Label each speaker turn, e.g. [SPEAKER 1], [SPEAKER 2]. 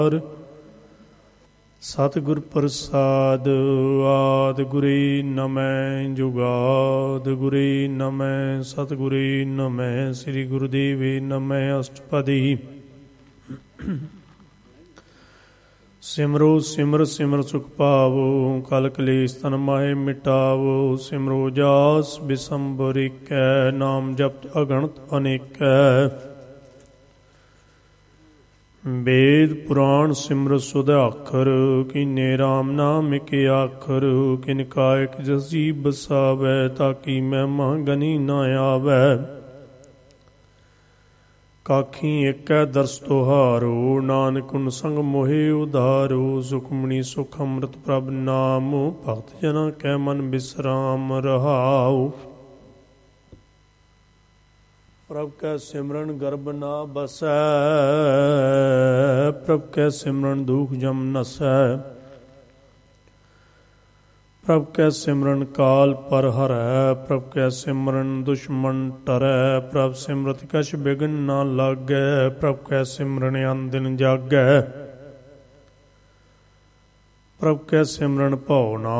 [SPEAKER 1] ਸਤਿਗੁਰ ਪ੍ਰਸਾਦ ਆਦਿ ਗੁਰੀ ਨਮੈ ਜੁਗਾਦ ਗੁਰੀ ਨਮੈ ਸਤਿਗੁਰੀ ਨਮੈ ਸ੍ਰੀ ਗੁਰੁਦੇਵੇ ਨਮੈ ਅਸ਼ਟਪਦੀ। ਸਿਮਰੋ ਸਿਮਰ ਸਿਮਰ ਸੁਖ ਪਾਵੋ ਕਲ ਕਲੇਸ਼ ਤਨ ਮਾਹਿ ਮਿਟਾਵੋ। ਸਿਮਰੋ ਜਾਸ ਬਿਸੰਬਰ ਏਕੈ ਨਾਮ ਜਪਤ ਅਗਣਤ ਅਨੇਕੈ। ਵੇਦ ਪੁਰਾਣ ਸਿਮਰਤ ਸੁਧਾਖਰ ਕੀਨੇ ਰਾਮ ਨਾਮ ਇਕ ਆਖਰ। ਕਿਨ ਕਾਇਕ ਜਸੀ ਬਸਾਵੈ ਤਾਕੀ ਮਹਿਮਾ ਗਨੀ ਨਾ ਆਵੈ। ਕਾਖੀ ਏਕੈ ਦਰਸ ਤੁਹਾਰੋ ਨਾਨਕ ਉਨ ਸੰਗ ਮੋਹਿ ਉਧਾਰੋ। ਸੁਖਮਣੀ ਸੁਖ ਅੰਮ੍ਰਿਤ ਪ੍ਰਭ ਨਾਮ ਭਗਤ ਜਨਾਂ ਕੈ ਮਨ ਬਿਸਰਾਮ ਰਹਾਉ। ਪ੍ਰਭ ਕੈ ਸਿਮਰਨ ਗਰਭ ਨਾ ਬਸੈ ਪ੍ਰਭ ਕੈ ਸਿਮਰਨ ਦੁਖ ਜਮ ਨਸੈ। ਪ੍ਰਭ ਕੈ ਸਿਮਰਨ ਕਾਲ ਪਰ ਹਰੈ ਪ੍ਰਭ ਕੈ ਸਿਮਰਨ ਦੁਸ਼ਮਨ ਟਰੈ। ਪ੍ਰਭ ਸਿਮਰਤ ਕਛ ਬਿਘਨ ਨਾ ਲਾਗੈ ਪ੍ਰਭ ਕੈ ਸਿਮਰਨ ਅਨਦਿਨ ਜਾਗੈ। ਪ੍ਰਭ ਕੈ ਸਿਮਰਨ ਭਉ ਨਾ